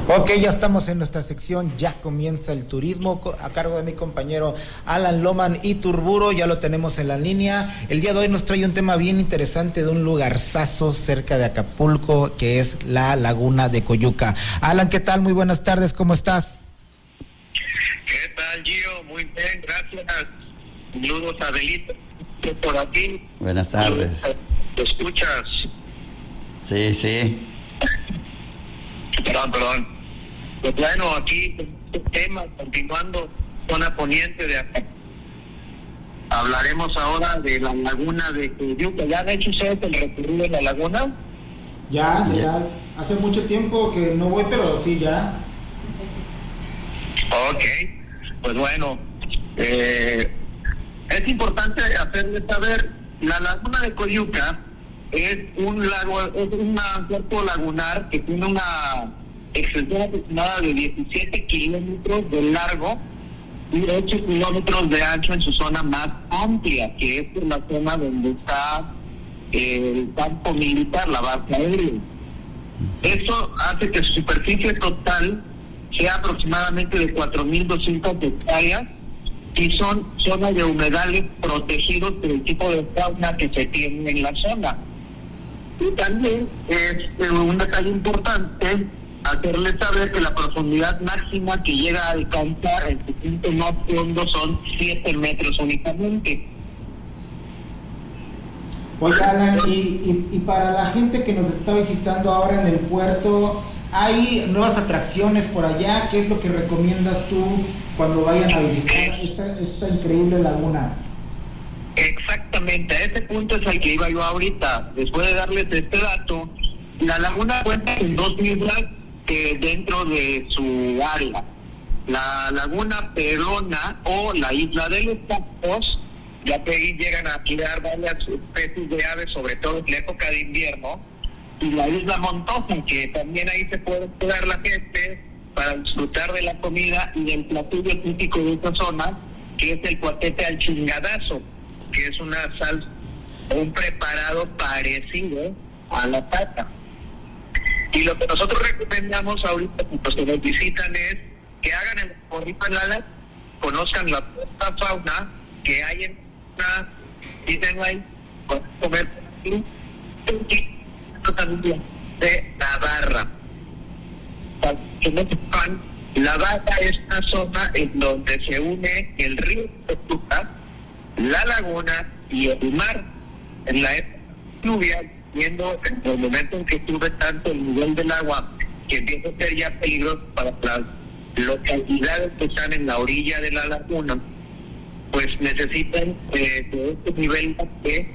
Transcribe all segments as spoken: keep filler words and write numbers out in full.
Ok, ya estamos en nuestra sección, ya comienza el turismo, a cargo de mi compañero Alan Loman Iturburu, ya lo tenemos en la línea. El día de hoy nos trae un tema bien interesante de un lugarzazo cerca de Acapulco, que es la Laguna de Coyuca. Alan, ¿qué tal? Muy buenas tardes, ¿cómo estás? ¿Qué tal, Gio? Muy bien, gracias. Saludos a Adelita, por aquí. Buenas tardes. ¿Te escuchas? Sí, sí. Perdón, perdón. Pues bueno, aquí este tema, continuando zona poniente de acá. Hablaremos ahora de la Laguna de Coyuca. ¿Ya han hecho ustedes el recorrido en la laguna? Ya, ya. Hace mucho tiempo que no voy, pero sí, ya. Ok. Pues bueno, eh, es importante hacerles saber, la Laguna de Coyuca es un lago, es un cuerpo lagunar que tiene una extensión aproximada de diecisiete kilómetros de largo y ocho kilómetros de ancho en su zona más amplia, que es la zona donde está eh, el campo militar, la base aérea. Eso hace que su superficie total sea aproximadamente de cuatro mil doscientas hectáreas y son zonas de humedales protegidos por el tipo de fauna que se tiene en la zona. Y también es un detalle importante hacerles saber que la profundidad máxima que llega a alcanzar en su punto más hondo son siete metros únicamente. Oye, Alan, y, y, y para la gente que nos está visitando ahora en el puerto, ¿hay nuevas atracciones por allá? ¿Qué es lo que recomiendas tú cuando vayan a visitar esta, esta increíble laguna? Exactamente, a ese punto es al que iba yo ahorita. Después de darles este dato, la laguna cuenta con dos islas eh, dentro de su área. La Laguna Perona o la Isla de los Patos, ya que ahí llegan a criar varias especies de aves, sobre todo en la época de invierno, y la Isla Montosa, que también ahí se puede quedar la gente para disfrutar de la comida y del platillo típico de esta zona, que es el cuatete al chingadazo, que es una salsa, un preparado parecido a la pata. Y lo que nosotros recomendamos ahorita, pues, que nos visitan, es que hagan el recorrido en la, conozcan la fauna que hay en una, dicen ahí, comer de Navarra. Para que no sepan, Navarra es una zona en donde se une el río Coyuca, la laguna y el mar. En la época de lluvia, viendo en el momento en que sube tanto el nivel del agua que empieza a ser ya peligroso para las localidades que están en la orilla de la laguna, pues necesitan eh, de este nivel que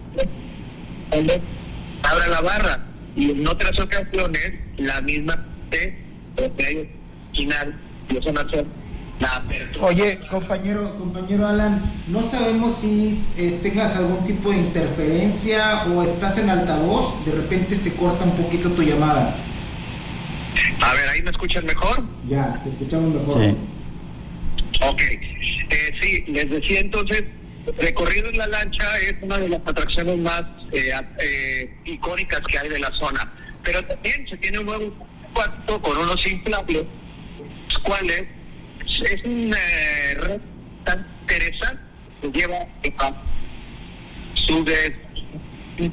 abra la barra. Y en otras ocasiones la misma de final y eso no hace la apertura. Oye, compañero, compañero Alan, no sabemos si es, tengas algún tipo de interferencia o estás en altavoz, de repente se corta un poquito tu llamada. A ver, ¿ahí me escuchan mejor? Ya, te escuchamos mejor. Sí. Ok, eh, sí, les decía entonces, recorrido en la lancha es una de las atracciones más eh, eh, icónicas que hay de la zona, pero también se tiene un nuevo cuarto con unos inflables, los cuales es un eh, red tan interesante que lleva a subes y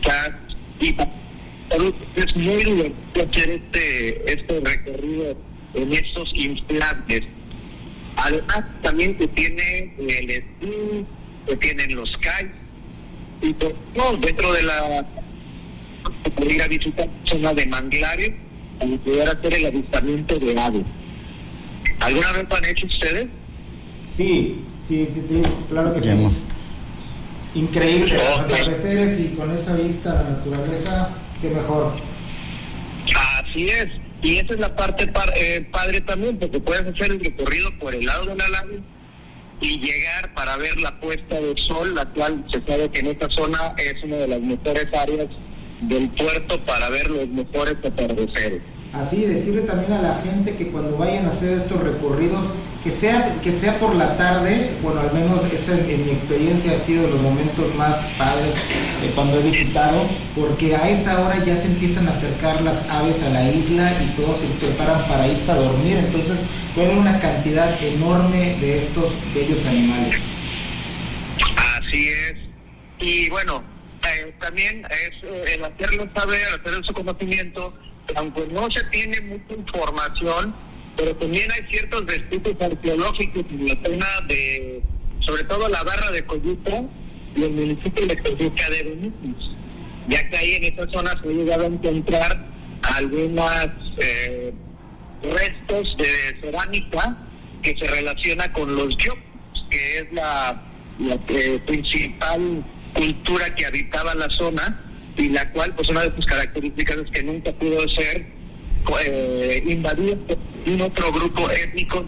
es muy divertido hacer este, este recorrido en estos inflables. Además también que tiene el esquí, que tienen los kayaks y todo no, dentro de la poder ir a visitar zona de manglares y poder hacer el avistamiento de aves. ¿Alguna vez lo han hecho ustedes? Sí, sí, sí, sí, claro que sí. sí. Increíble, los atardeceres y con esa vista a la naturaleza, qué mejor. Así es. Y esa es la parte par, eh, padre también, porque puedes hacer el recorrido por el lado de la laguna y llegar para ver la puesta de sol, la cual se sabe que en esta zona es una de las mejores áreas del puerto para ver los mejores atardeceres. Así, decirle también a la gente que cuando vayan a hacer estos recorridos, que sea, que sea por la tarde, bueno, al menos esa en, en mi experiencia ha sido los momentos más padres eh, cuando he visitado, porque a esa hora ya se empiezan a acercar las aves a la isla y todos se preparan para irse a dormir, entonces puede haber una cantidad enorme de estos bellos animales. Así es, y bueno, eh, también es eh, el hacerlo saber, hacer su conocimiento, aunque no se tiene mucha información, pero también hay ciertos vestigios arqueológicos en la zona de, sobre todo la barra de Coyuca y el municipio de Coyuca de Benítez, ya que ahí en esta zona se ha llegado a encontrar algunas eh, restos de cerámica que se relaciona con los yopos, que es la, la eh, principal cultura que habitaba la zona, y la cual, pues una de sus características es que nunca pudo ser eh, invadida por un otro grupo étnico.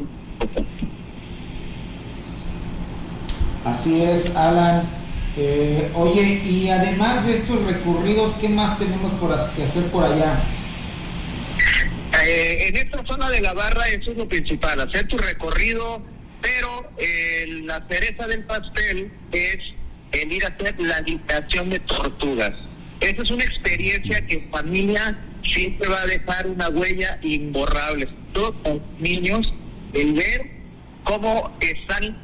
Así es, Alan. Eh, oye, y además de estos recorridos, ¿qué más tenemos por que hacer por allá? Eh, en esta zona de la barra eso es lo principal, hacer tu recorrido, pero eh, la cereza del pastel es el ir a hacer la liberación de tortugas. Esa es una experiencia que en familia siempre va a dejar una huella imborrable. Todos los niños, el ver cómo están,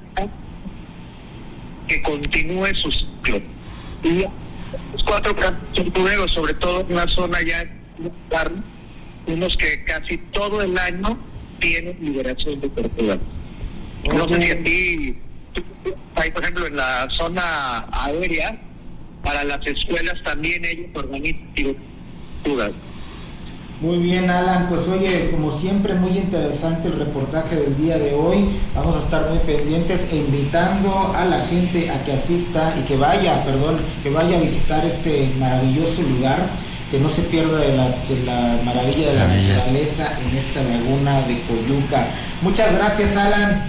que continúe su ciclo. Y los cuatro tortugueros, sobre todo en una zona ya, unos que casi todo el año tienen liberación de tortugas. Okay. No sé si a ti, hay por ejemplo en la zona aérea, para las escuelas también ellos organizan tortugas. Muy bien, Alan, pues oye, como siempre muy interesante el reportaje del día de hoy. Vamos a estar muy pendientes e invitando a la gente a que asista y que vaya, perdón, que vaya a visitar este maravilloso lugar, que no se pierda de las de la maravilla de la naturaleza en esta laguna de Coyuca. Muchas gracias, Alan.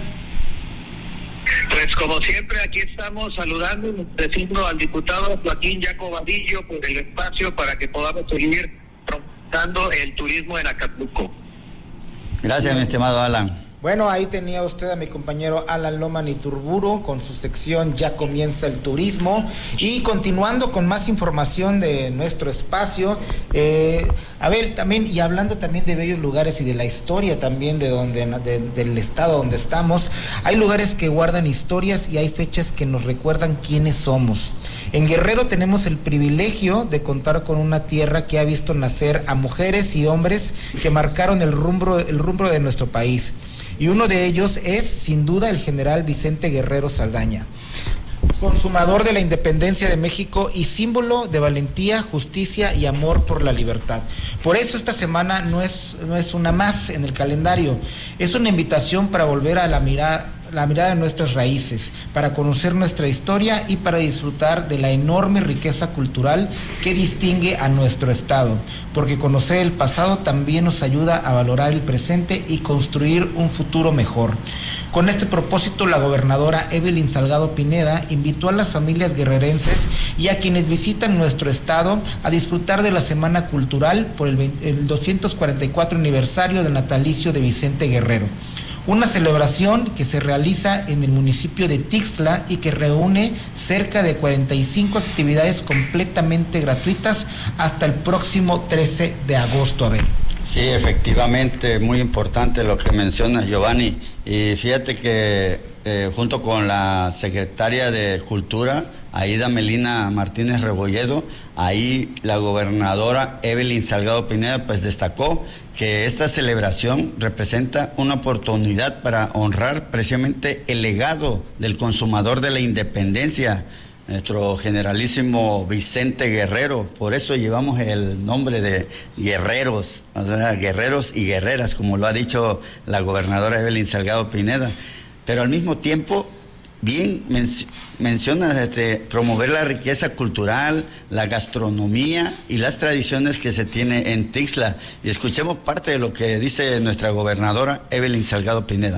Pues como siempre aquí estamos saludando y bendiciendo al diputado Joaquín Yaco Vadillo por el espacio para que podamos seguir promocionando el turismo en Acapulco. Gracias, mi estimado Alan. Bueno, ahí tenía usted a mi compañero Alan Loman Iturburu con su sección Ya Comienza el Turismo. Y continuando con más información de nuestro espacio, eh, a ver, también, y hablando también de bellos lugares y de la historia también de donde de, del estado donde estamos, hay lugares que guardan historias y hay fechas que nos recuerdan quiénes somos. En Guerrero tenemos el privilegio de contar con una tierra que ha visto nacer a mujeres y hombres que marcaron el rumbo, el rumbo de nuestro país. Y uno de ellos es, sin duda, el general Vicente Guerrero Saldaña, consumador de la independencia de México y símbolo de valentía, justicia y amor por la libertad. Por eso esta semana no es, no es una más en el calendario, es una invitación para volver a la mirada, la mirada de nuestras raíces, para conocer nuestra historia y para disfrutar de la enorme riqueza cultural que distingue a nuestro estado, porque conocer el pasado también nos ayuda a valorar el presente y construir un futuro mejor. Con este propósito, la gobernadora Evelyn Salgado Pineda invitó a las familias guerrerenses y a quienes visitan nuestro estado a disfrutar de la Semana Cultural por el, el doscientos cuarenta y cuatro aniversario del natalicio de Vicente Guerrero. Una celebración que se realiza en el municipio de Tixla y que reúne cerca de cuarenta y cinco actividades completamente gratuitas hasta el próximo trece de agosto. A ver. Sí, efectivamente, muy importante lo que menciona Giovanni. Y fíjate que eh, junto con la secretaria de Cultura, Aida Melina Martínez Rebolledo, ahí la gobernadora Evelyn Salgado Pineda pues destacó que esta celebración representa una oportunidad para honrar precisamente el legado del consumador de la independencia, nuestro generalísimo Vicente Guerrero. Por eso llevamos el nombre de guerreros, o sea, guerreros y guerreras, como lo ha dicho la gobernadora Evelyn Salgado Pineda. Pero al mismo tiempo, bien men- mencionas este, promover la riqueza cultural, la gastronomía y las tradiciones que se tiene en Tixla. Y escuchemos parte de lo que dice nuestra gobernadora Evelyn Salgado Pineda.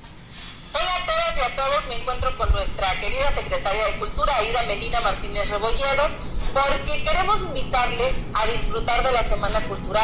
Hola a todas y a todos, me encuentro con nuestra querida secretaria de Cultura, Aida Melina Martínez Rebolledo, porque queremos invitarles a disfrutar de la Semana Cultural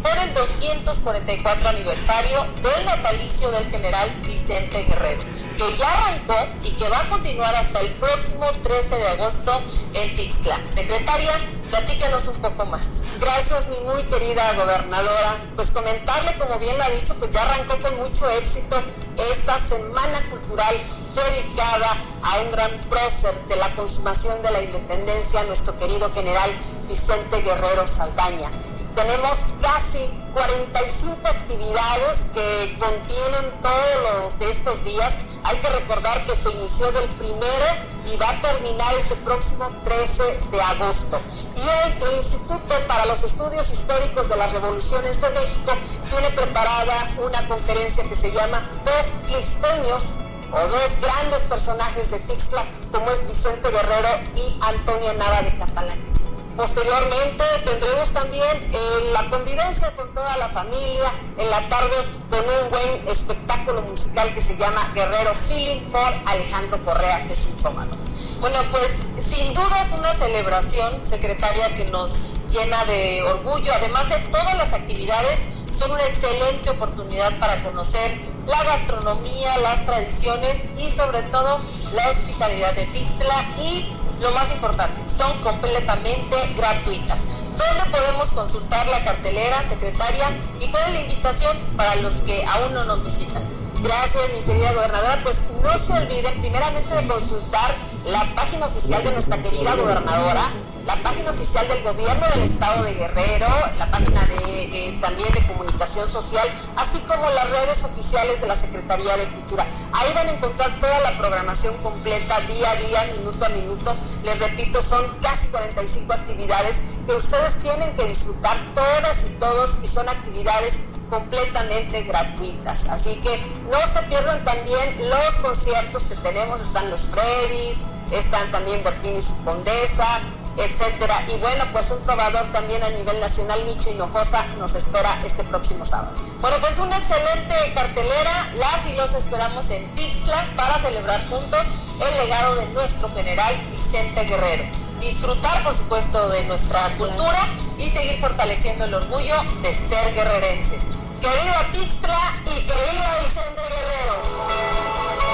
por el doscientos cuarenta y cuatro aniversario del natalicio del general Vicente Guerrero, que ya arrancó y que va a continuar hasta el próximo trece de agosto en Tixla. Secretaria, platícanos un poco más. Gracias, mi muy querida gobernadora. Pues comentarle, como bien lo ha dicho, pues ya arrancó con mucho éxito esta Semana Cultural dedicada a un gran prócer de la consumación de la independencia, nuestro querido general Vicente Guerrero Saldaña. Tenemos casi cuarenta y cinco actividades que contienen todos los de estos días. Hay que recordar que se inició del primero y va a terminar este próximo trece de agosto. Y hoy el Instituto para los Estudios Históricos de las Revoluciones de México tiene preparada una conferencia que se llama Dos Tixteños, o dos grandes personajes de Tixla, como es Vicente Guerrero y Antonio Nava de Catalán. Posteriormente tendremos también eh, la convivencia con toda la familia en la tarde con un buen espectáculo musical que se llama Guerrero Feeling por Alejandro Correa, que es un trovador. Bueno, pues sin duda es una celebración, secretaria, que nos llena de orgullo. Además de todas las actividades, son una excelente oportunidad para conocer la gastronomía, las tradiciones y sobre todo la hospitalidad de Tixla, y lo más importante, son completamente gratuitas. ¿Dónde podemos consultar la cartelera, secretaria? ¿Y cuál es la invitación para los que aún no nos visitan? Gracias, mi querida gobernadora. Pues no se olviden primeramente de consultar la página oficial de nuestra querida gobernadora, la página oficial del gobierno del estado de Guerrero, la página de eh, también de comunicación social, así como las redes oficiales de la Secretaría de Cultura. Ahí van a encontrar toda la programación completa, día a día, minuto a minuto. Les repito, son casi cuarenta y cinco actividades que ustedes tienen que disfrutar todas y todos, y son actividades completamente gratuitas. Así que no se pierdan también los conciertos que tenemos. Están los Freddys, están también Bertini y su Condesa, etcétera. Y bueno, pues un trovador también a nivel nacional, Nicho Hinojosa, nos espera este próximo sábado. Bueno, pues una excelente cartelera. Las y los esperamos en Tixla para celebrar juntos el legado de nuestro general Vicente Guerrero. Disfrutar, por supuesto, de nuestra cultura y seguir fortaleciendo el orgullo de ser guerrerenses. ¡Que viva Tixla y que viva Vicente Guerrero!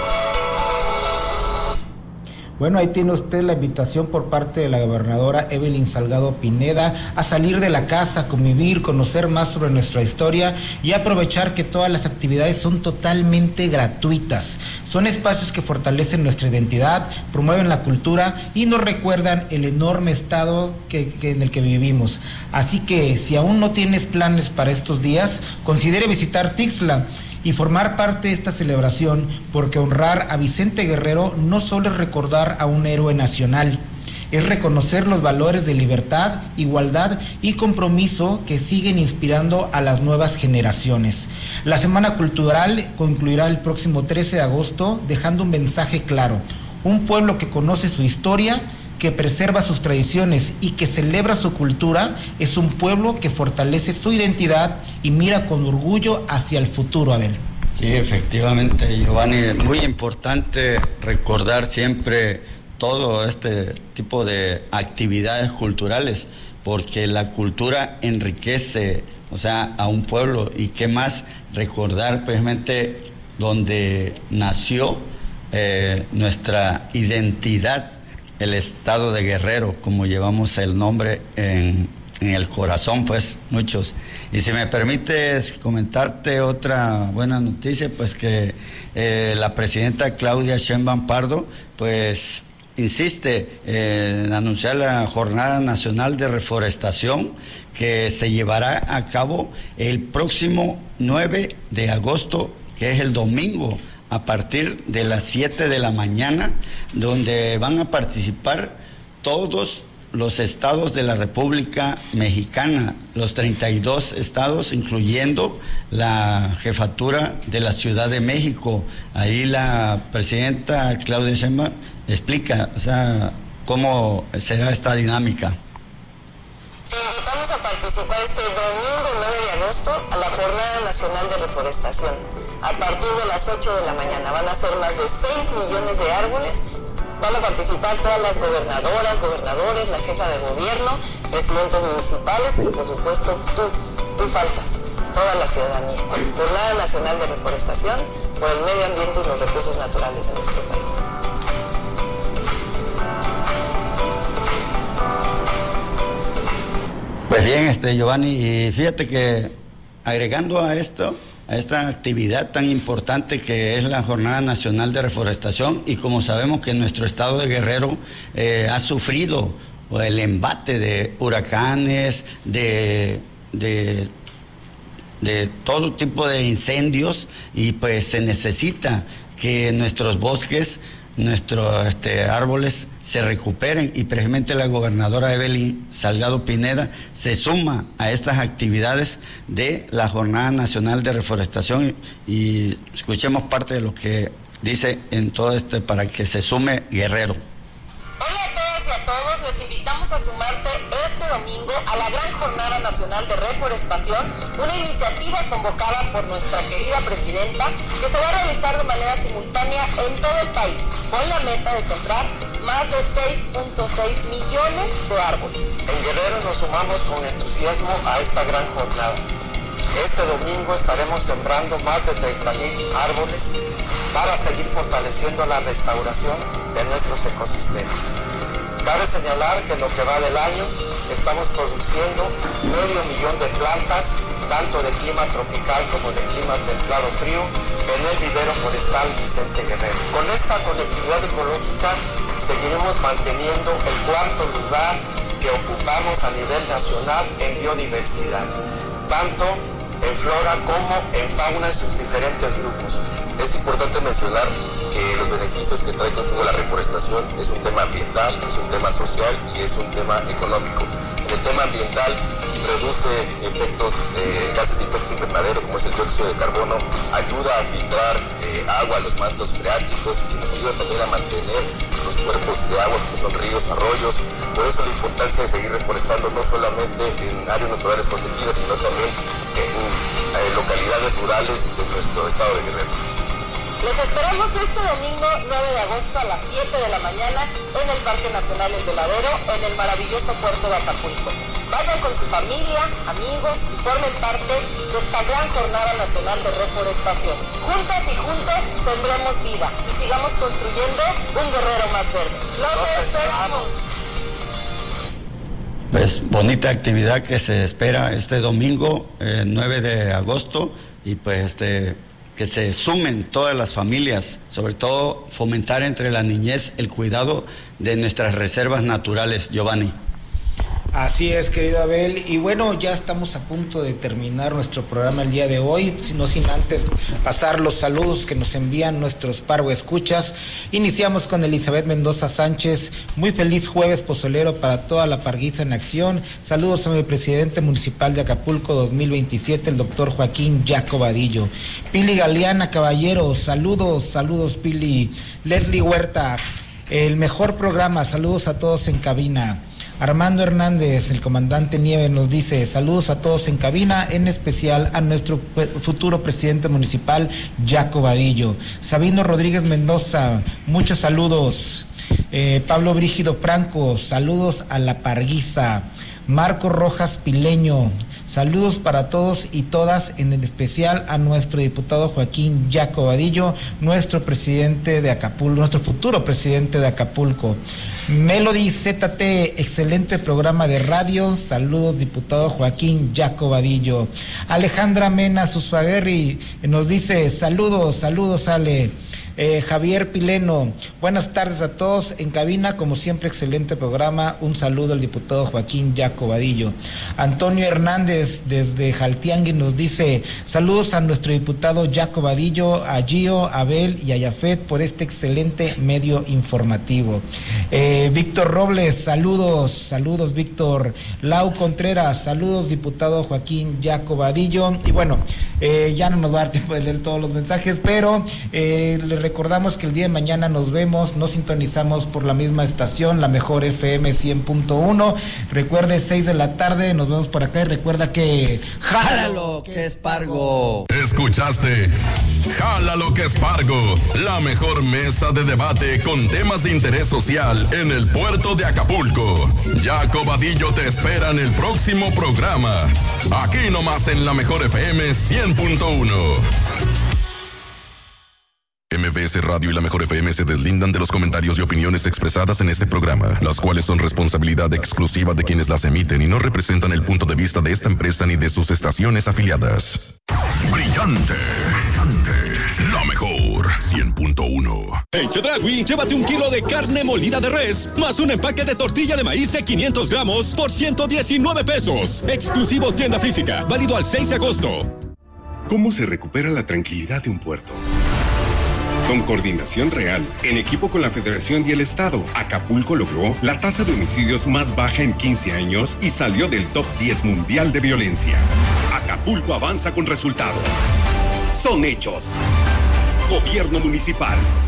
Bueno, ahí tiene usted la invitación por parte de la gobernadora Evelyn Salgado Pineda a salir de la casa, convivir, conocer más sobre nuestra historia y aprovechar que todas las actividades son totalmente gratuitas. Son espacios que fortalecen nuestra identidad, promueven la cultura y nos recuerdan el enorme estado que, que en el que vivimos. Así que si aún no tienes planes para estos días, considere visitar Tixla y formar parte de esta celebración, porque honrar a Vicente Guerrero no solo es recordar a un héroe nacional, es reconocer los valores de libertad, igualdad y compromiso que siguen inspirando a las nuevas generaciones. La Semana Cultural concluirá el próximo trece de agosto, dejando un mensaje claro: un pueblo que conoce su historia, que preserva sus tradiciones y que celebra su cultura, es un pueblo que fortalece su identidad y mira con orgullo hacia el futuro. Abel. Sí, efectivamente, Giovanni, muy importante recordar siempre todo este tipo de actividades culturales, porque la cultura enriquece, o sea, a un pueblo, y qué más recordar precisamente donde nació eh, nuestra identidad, el estado de Guerrero, como llevamos el nombre en, en el corazón, pues muchos. Y si me permites comentarte otra buena noticia, pues que eh, la presidenta Claudia Sheinbaum Pardo, pues insiste eh, en anunciar la Jornada Nacional de Reforestación, que se llevará a cabo el próximo nueve de agosto, que es el domingo, a partir de las siete de la mañana, donde van a participar todos los estados de la República Mexicana, los treinta y dos estados, incluyendo la jefatura de la Ciudad de México. Ahí la presidenta Claudia Sheinbaum explica, o sea, cómo será esta dinámica. Te invitamos a participar este domingo nueve de agosto a la Jornada Nacional de Reforestación, a partir de las ocho de la mañana. Van a ser más de seis millones de árboles. Van a participar todas las gobernadoras, gobernadores, la jefa de gobierno, presidentes municipales y por supuesto tú, tú faltas, toda la ciudadanía. Jornada Nacional de Reforestación por el medio ambiente y los recursos naturales de nuestro país. Pues bien, este Giovanni, y fíjate que agregando a esto, a esta actividad tan importante que es la Jornada Nacional de Reforestación, y como sabemos que nuestro estado de Guerrero eh, ha sufrido el embate de huracanes, de, de, de todo tipo de incendios, y pues se necesita que nuestros bosques, nuestros este, árboles se recuperen, y precisamente la gobernadora Evelyn Salgado Pineda se suma a estas actividades de la Jornada Nacional de Reforestación, y, y escuchemos parte de lo que dice en todo este para que se sume Guerrero. Hola a todas y a todos, les invitamos a sumarse este domingo a la gran Jornada Nacional de Reforestación, una iniciativa convocada por nuestra querida presidenta que se va a realizar de manera simultánea en todo el país, con la meta de sembrar más de seis punto seis millones de árboles. En Guerrero nos sumamos con entusiasmo a esta gran jornada. Este domingo estaremos sembrando más de treinta mil árboles para seguir fortaleciendo la restauración de nuestros ecosistemas. Cabe señalar que en lo que va del año estamos produciendo medio millón de plantas, tanto de clima tropical como de clima templado frío, en el vivero forestal Vicente Guerrero. Con esta conectividad ecológica seguiremos manteniendo el cuarto lugar que ocupamos a nivel nacional en biodiversidad, tanto en flora como en fauna en sus diferentes grupos. Es importante mencionar que los beneficios que trae consigo la reforestación es un tema ambiental, es un tema social y es un tema económico. En el tema ambiental reduce efectos de eh, gases de efecto invernadero como es el dióxido de carbono, ayuda a filtrar eh, agua a los mantos freáticos, que nos ayuda también a mantener los cuerpos de agua como son ríos, arroyos. Por eso la importancia de seguir reforestando no solamente en áreas naturales protegidas, sino también en eh, localidades rurales de nuestro estado de Guerrero. Les esperamos este domingo nueve de agosto a las siete de la mañana en el Parque Nacional El Veladero, en el maravilloso puerto de Acapulco. Vayan con su familia, amigos y formen parte de esta gran Jornada Nacional de Reforestación. Juntas y juntos sembremos vida y sigamos construyendo un Guerrero más verde. ¡Los esperamos! Pues bonita actividad que se espera este domingo, eh, nueve de agosto, y pues este... que se sumen todas las familias, sobre todo fomentar entre la niñez el cuidado de nuestras reservas naturales, Giovanni. Así es, querido Abel, y bueno, ya estamos a punto de terminar nuestro programa el día de hoy, no sin antes pasar los saludos que nos envían nuestros Parvo Escuchas. Iniciamos con Elizabeth Mendoza Sánchez. Muy feliz jueves pozolero para toda la parguiza en acción. Saludos a mi presidente municipal de Acapulco dos mil veintisiete, el doctor Joaquín Jaco Vadillo. Pili Galeana Caballero, saludos, saludos Pili. Leslie Huerta, el mejor programa, saludos a todos en cabina. Armando Hernández, el comandante Nieve, nos dice saludos a todos en cabina, en especial a nuestro futuro presidente municipal, Jaco Vadillo. Sabino Rodríguez Mendoza, muchos saludos. Eh, Pablo Brígido Franco, saludos a la parguiza. Marco Rojas Pileño, saludos para todos y todas, en especial a nuestro diputado Joaquín Jaco Vadillo, nuestro presidente de Acapulco, nuestro futuro presidente de Acapulco. Melody Z T, excelente programa de radio, saludos diputado Joaquín Jaco Vadillo. Alejandra Mena Susfaguerri nos dice saludos, saludos Ale. Eh, Javier Pileno, buenas tardes a todos en cabina, como siempre excelente programa, un saludo al diputado Joaquín Jaco Vadillo. Antonio Hernández desde Jaltiangui nos dice saludos a nuestro diputado Jaco Vadillo, a Gio, a Abel y a Yafet por este excelente medio informativo. Eh, Víctor Robles, saludos, saludos Víctor. Lau Contreras, saludos diputado Joaquín Jaco Vadillo. Y bueno, eh, ya no nos va a dar tiempo de leer todos los mensajes, pero eh, le recordamos que el día de mañana nos vemos, nos sintonizamos por la misma estación, la mejor F M cien punto uno. Recuerde, seis de la tarde, nos vemos por acá y recuerda que... ¡Jálalo, que es Pargo! Escuchaste Jálalo que es Fargo, la mejor mesa de debate con temas de interés social en el puerto de Acapulco. Jaco Vadillo te espera en el próximo programa. Aquí nomás en la mejor F M cien punto uno. M V S Radio y la mejor F M se deslindan de los comentarios y opiniones expresadas en este programa, las cuales son responsabilidad exclusiva de quienes las emiten y no representan el punto de vista de esta empresa ni de sus estaciones afiliadas. Brillante, brillante, la mejor cien punto uno. En Chedraui, llévate un kilo de carne molida de res, más un empaque de tortilla de maíz de quinientos gramos por ciento diecinueve pesos. Exclusivo tienda física, válido al seis de agosto. ¿Cómo se recupera la tranquilidad de un puerto? Con coordinación real, en equipo con la Federación y el Estado, Acapulco logró la tasa de homicidios más baja en quince años y salió del top diez mundial de violencia. Acapulco avanza con resultados. Son hechos. Gobierno Municipal.